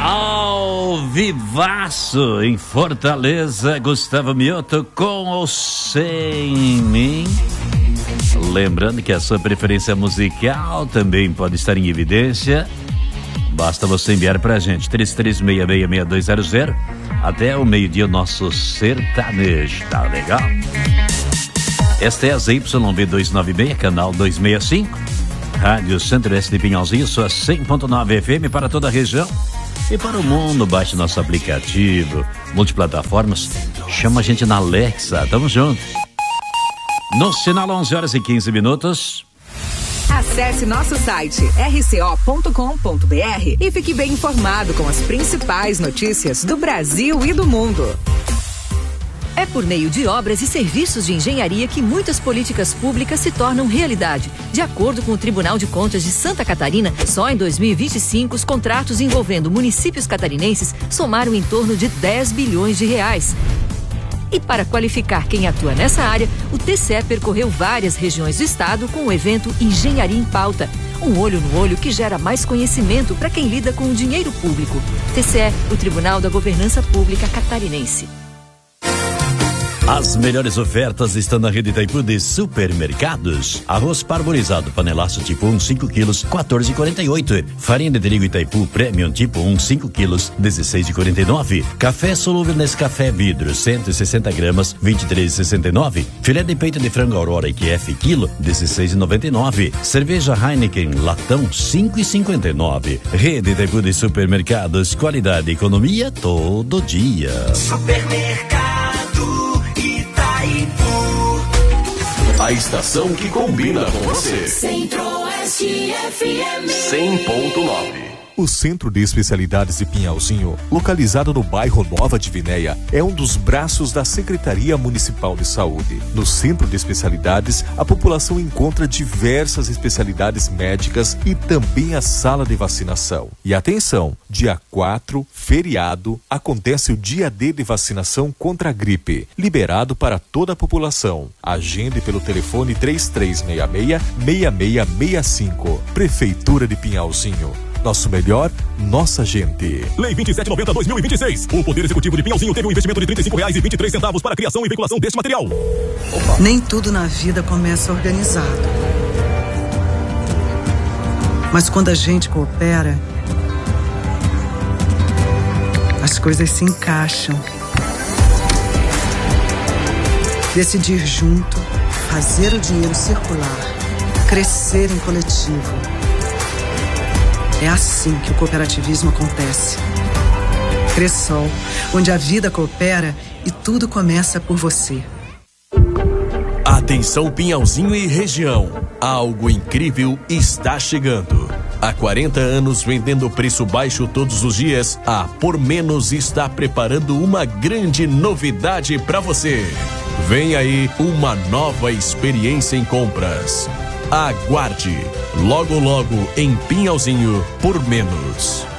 Ao vivaço em Fortaleza, Gustavo Mioto com ou sem mim. Lembrando que a sua preferência musical também pode estar em evidência. Basta você enviar pra gente 33666200 até o meio-dia, o nosso sertanejo, tá legal? Esta é a ZYB 296, canal 265, Rádio Centro-Oeste de Pinhalzinho, sua 100.9 FM para toda a região e para o mundo. Baixe nosso aplicativo, multiplataformas, chama a gente na Alexa, tamo junto. No sinal 11h15. Acesse nosso site rco.com.br e fique bem informado com as principais notícias do Brasil e do mundo. É por meio de obras e serviços de engenharia que muitas políticas públicas se tornam realidade. De acordo com o Tribunal de Contas de Santa Catarina, só em 2025 os contratos envolvendo municípios catarinenses somaram em torno de 10 bilhões de reais. E para qualificar quem atua nessa área, o TCE percorreu várias regiões do estado com o evento Engenharia em Pauta. Um olho no olho que gera mais conhecimento para quem lida com o dinheiro público. TCE, o Tribunal da Governança Pública Catarinense. As melhores ofertas estão na rede Itaipu de supermercados. Arroz parbolizado, panelaço tipo 1, 5 quilos, 14,48. Farinha de trigo Itaipu Premium tipo 1, 5 quilos, 16,49. Café solúvel Nescafé vidro, 160 gramas, 23,69. Filé de peito de frango Aurora IQF quilo, 16,99. Cerveja Heineken latão, 5,59. Rede Itaipu de supermercados, qualidade e economia todo dia. Supermercado a estação que combina com você. Centro-Oeste FM 100.9. O Centro de Especialidades de Pinhalzinho, localizado no bairro Nova Divinéia, é um dos braços da Secretaria Municipal de Saúde. No Centro de Especialidades, a população encontra diversas especialidades médicas e também a sala de vacinação. E atenção, dia 4, feriado, acontece o dia D de vacinação contra a gripe, liberado para toda a população. Agende pelo telefone 3366-6665. Prefeitura de Pinhalzinho. Nosso melhor, nossa gente. Lei 2790/2026. O Poder Executivo de Pinhalzinho teve um investimento de R$35,23 para a criação e veiculação deste material. Opa. Nem tudo na vida começa organizado. Mas quando a gente coopera, as coisas se encaixam. Decidir junto, fazer o dinheiro circular, crescer em coletivo. É assim que o cooperativismo acontece. Cressol, onde a vida coopera e tudo começa por você. Atenção Pinhalzinho e região, algo incrível está chegando. Há 40 anos vendendo preço baixo todos os dias, a Por Menos está preparando uma grande novidade para você. Vem aí uma nova experiência em compras. Aguarde, logo logo em Pinhalzinho, Por Menos.